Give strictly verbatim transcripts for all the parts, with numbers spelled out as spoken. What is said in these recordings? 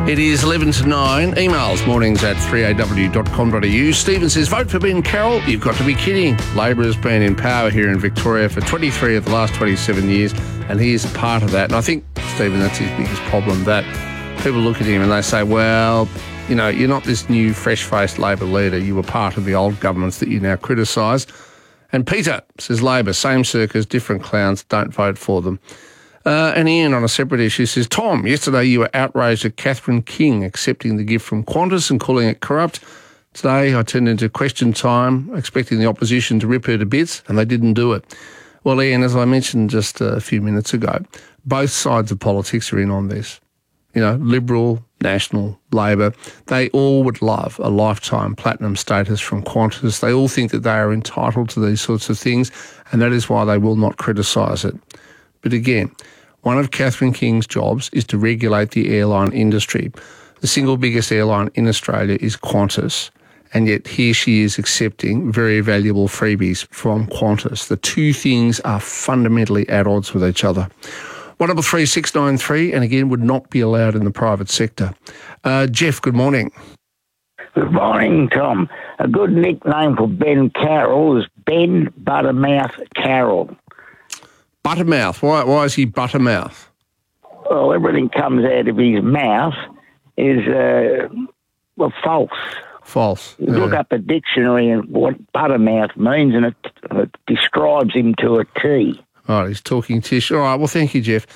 It is eleven to nine. Emails mornings at three a w dot com dot a u. Stephen says, vote for Ben Carroll. You've got to be kidding. Labor has been in power here in Victoria for twenty-three of the last twenty-seven years, and he is a part of that. And I think, Stephen, that's his biggest problem, that people look at him and they say, well, you know, you're not this new fresh-faced Labor leader. You were part of the old governments that you now criticise. And Peter says, Labor, same circus, different clowns, don't vote for them. Uh, and Ian, on a separate issue, says, Tom, yesterday you were outraged at Catherine King accepting the gift from Qantas and calling it corrupt. Today I turned into question time, expecting the opposition to rip her to bits, and they didn't do it. Well, Ian, as I mentioned just a few minutes ago, both sides of politics are in on this. You know, Liberal, National, Labor, they all would love a lifetime platinum status from Qantas. They all think that they are entitled to these sorts of things, and that is why they will not criticise it. But again, one of Catherine King's jobs is to regulate the airline industry. The single biggest airline in Australia is Qantas, and yet here she is accepting very valuable freebies from Qantas. The two things are fundamentally at odds with each other. one double three six nine three, and again, would not be allowed in the private sector. Uh, Jeff, good morning. Good morning, Tom. A good nickname for Ben Carroll is Ben Buttermouth Carroll. Buttermouth? Why, why is he Buttermouth? Well, everything comes out of his mouth is, uh, well, false. False. You yeah. look up a dictionary and what Buttermouth means, and it, it describes him to a T. All right, he's talking tish. All right, well, thank you, Jeff.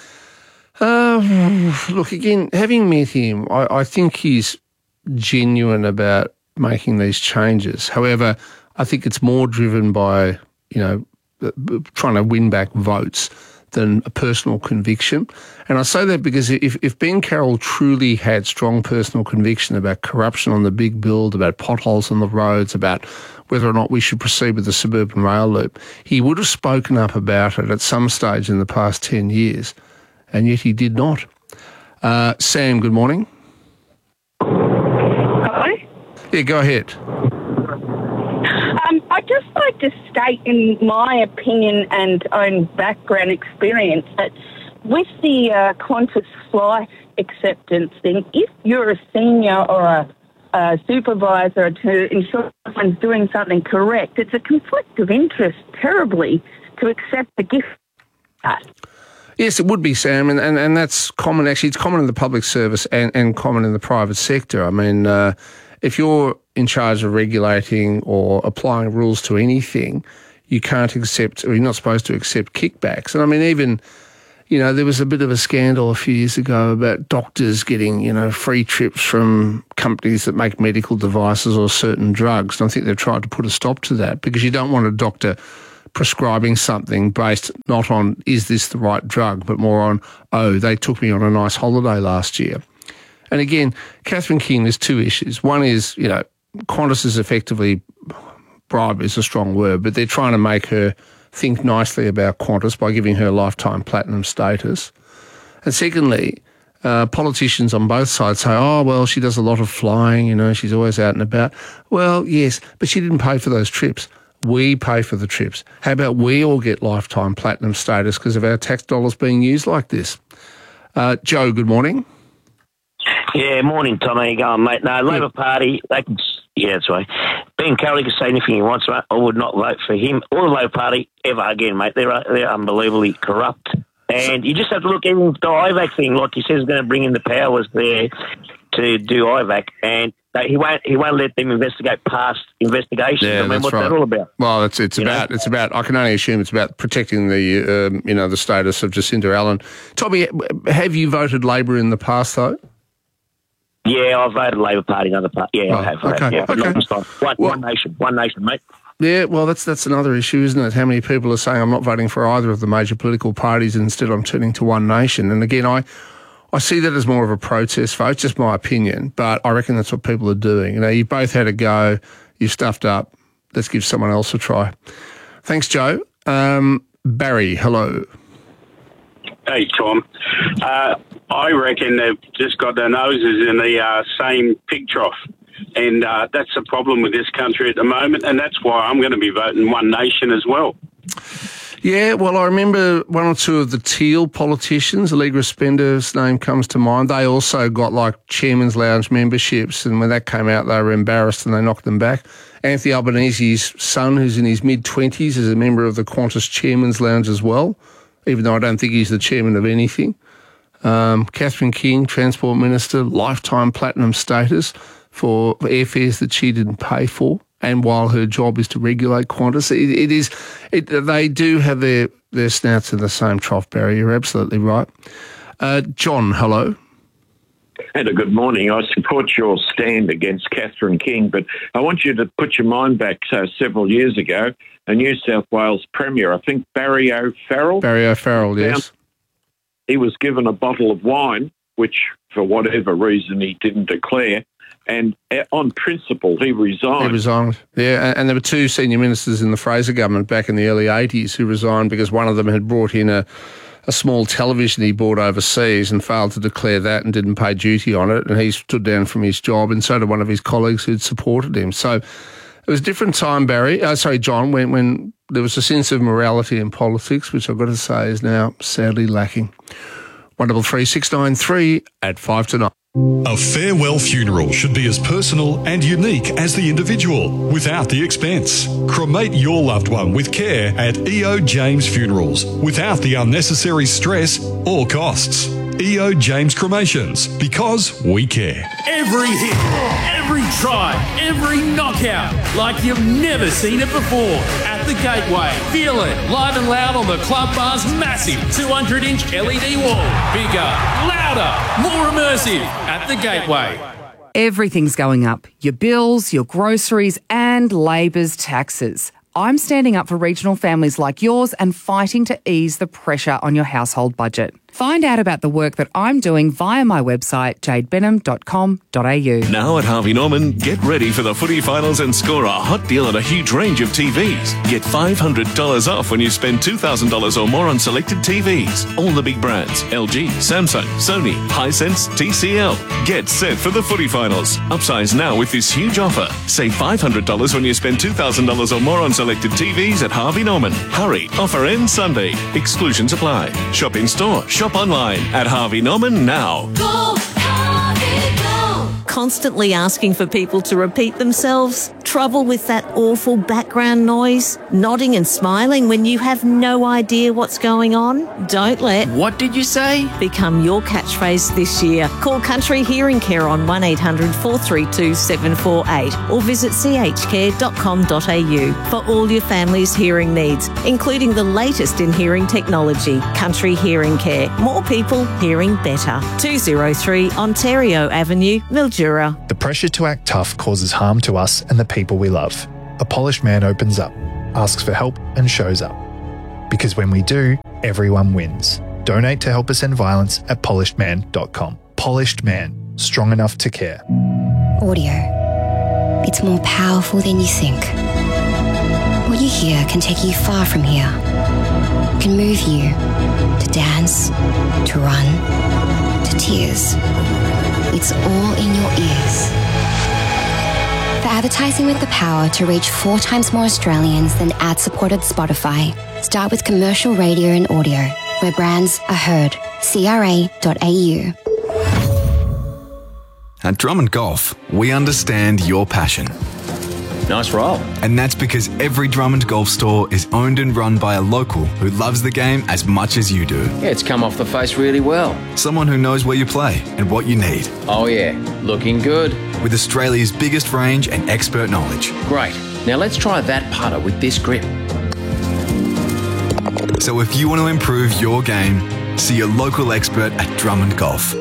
Uh, look, again, having met him, I, I think he's genuine about making these changes. However, I think it's more driven by, you know, trying to win back votes than a personal conviction. And I say that because if, if Ben Carroll truly had strong personal conviction about corruption on the big build, about potholes on the roads, about whether or not we should proceed with the suburban rail loop, he would have spoken up about it at some stage in the past ten years, and yet he did not. Uh, Sam, good morning. Hello? Yeah, go ahead. Um, I'd just like to state, in my opinion and own background experience, that with the uh, Qantas flight acceptance thing, if you're a senior or a, a supervisor to ensure someone's doing something correct, it's a conflict of interest terribly to accept a gift like that. Yes, it would be, Sam, and, and, and that's common. Actually, it's common in the public service and, and common in the private sector. I mean, uh, if you're in charge of regulating or applying rules to anything, you can't accept, or you're not supposed to accept kickbacks. And I mean, even, you know, there was a bit of a scandal a few years ago about doctors getting, you know, free trips from companies that make medical devices or certain drugs. And I think they've tried to put a stop to that, because you don't want a doctor prescribing something based not on, is this the right drug, but more on, oh, they took me on a nice holiday last year. And again, Catherine King, there's two issues. One is, you know, Qantas is effectively, bribe is a strong word, but they're trying to make her think nicely about Qantas by giving her lifetime platinum status. And secondly, uh, politicians on both sides say, oh, well, she does a lot of flying, you know, she's always out and about. Well, yes, but she didn't pay for those trips. We pay for the trips. How about we all get lifetime platinum status because of our tax dollars being used like this? Uh, Joe, good morning. Yeah, morning, Tom. How you going, mate? No, Labor Party, they can, yeah, that's right. Ben Carroll can say anything he wants, mate. I would not vote for him or the Labor Party ever again, mate. They're they're unbelievably corrupt. And you just have to look at the I VAC thing, like he says, is going to bring in the powers there to do I VAC, and he won't he won't let them investigate past investigations. Yeah, I mean, that's what's right. that all about? Well, it's it's You about know? it's about. I can only assume it's about protecting the um, you know the status of Jacinda Allen. Tommy, have you voted Labor in the past though? Yeah, I voted Labor Party, another party. Yeah, Oh, I have. okay, I have, yeah. okay. Long time. One, Well- one nation, one nation, mate. Yeah, well, that's that's another issue, isn't it? How many people are saying I'm not voting for either of the major political parties, and instead I'm turning to One Nation? And again, I, I see that as more of a protest vote, just my opinion, but I reckon that's what people are doing. You know, you both had a go, you stuffed up, let's give someone else a try. Thanks, Joe. Um, Barry, hello. Hey, Tom. Uh, I reckon they've just got their noses in the uh, same pig trough. And uh, that's the problem with this country at the moment, and that's why I'm going to be voting One Nation as well. Yeah, well, I remember one or two of the Teal politicians, Allegra Spender's name comes to mind. They also got like Chairman's Lounge memberships, and when that came out, they were embarrassed and they knocked them back. Anthony Albanese's son, who's in his mid-twenties, is a member of the Qantas Chairman's Lounge as well, even though I don't think he's the chairman of anything. Um, Catherine King, Transport Minister, lifetime platinum status for airfares that she didn't pay for. And while her job is to regulate Qantas, it, it is, it, they do have their, their snouts in the same trough, Barry. You're absolutely right. Uh, John, hello. And a good morning. I support your stand against Catherine King, but I want you to put your mind back uh, several years ago. A New South Wales Premier, I think Barry O'Farrell. Barry O'Farrell, yes. He was given a bottle of wine, which for whatever reason he didn't declare. And on principle, he resigned. He resigned, yeah. And there were two senior ministers in the Fraser government back in the early eighties who resigned because one of them had brought in a, a small television he bought overseas and failed to declare that and didn't pay duty on it. And he stood down from his job, and so did one of his colleagues who'd supported him. So it was a different time, Barry. Uh, sorry, John, when, when there was a sense of morality in politics, which I've got to say is now sadly lacking. one double three six nine three at five to nine. A farewell funeral should be as personal and unique as the individual, without the expense. Cremate your loved one with care at E O James Funerals, without the unnecessary stress or costs. E O James Cremations, because we care. Every hit, every try, every knockout, like you've never seen it before. At the Gateway, feel it live and loud on the Club Bar's massive two hundred inch L E D wall. Bigger, louder, more immersive. At the Gateway. Everything's going up. Your bills, your groceries, and Labor's taxes. I'm standing up for regional families like yours and fighting to ease the pressure on your household budget. Find out about the work that I'm doing via my website, jade benham dot com dot a u. Now at Harvey Norman, get ready for the footy finals and score a hot deal on a huge range of T Vs. Get five hundred dollars off when you spend two thousand dollars or more on selected T Vs. All the big brands, L G, Samsung, Sony, Hisense, T C L. Get set for the footy finals. Upsize now with this huge offer. Save five hundred dollars when you spend two thousand dollars or more on selected T Vs at Harvey Norman. Hurry, offer ends Sunday. Exclusions apply. Shop in store. Shop online at Harvey Norman now. Go, Harvey, go. Constantly asking for people to repeat themselves? Trouble with that awful background noise? Nodding and smiling when you have no idea what's going on? Don't let What did you say? become your catchphrase this year. Call Country Hearing Care on one eight hundred four three two seven four eight or visit c h care dot com dot a u for all your family's hearing needs, including the latest in hearing technology. Country Hearing Care. More people hearing better. two oh three Ontario Avenue, Mildura. The pressure to act tough causes harm to us and the people we love. A polished man opens up, asks for help and shows up. Because when we do, everyone wins. Donate to help us end violence at polished man dot com. Polished Man. Strong enough to care. Audio. It's more powerful than you think. What you hear can take you far from here. It can move you to dance, to run, to tears. It's all in your ears. For advertising with the power to reach four times more Australians than ad-supported Spotify, start with commercial radio and audio, where brands are heard. c r a dot a u. At Drummond Golf, we understand your passion. Nice roll. And that's because every Drummond Golf store is owned and run by a local who loves the game as much as you do. Yeah, it's come off the face really well. Someone who knows where you play and what you need. Oh yeah, looking good. With Australia's biggest range and expert knowledge. Great. Now let's try that putter with this grip. So if you want to improve your game, see your local expert at Drummond Golf.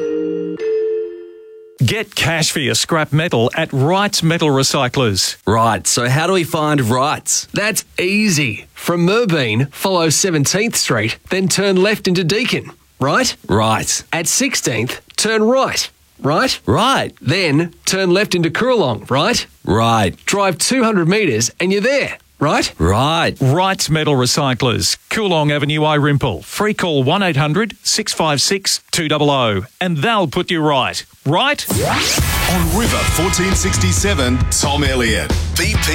Get cash for your scrap metal at Wrights Metal Recyclers. Right, so how do we find Wrights? That's easy. From Merbeen, follow seventeenth Street, then turn left into Deakin. Right? Right. At sixteenth, turn right. Right? Right. Then turn left into Coorong. Right? Right. Drive two hundred metres and you're there. Right? Right. Wrights Metal Recyclers, Coorong Avenue, Irimple. Free call one eight hundred six five six two hundred and they'll put you right. Right? On River fourteen sixty-seven, Tom Elliott. B P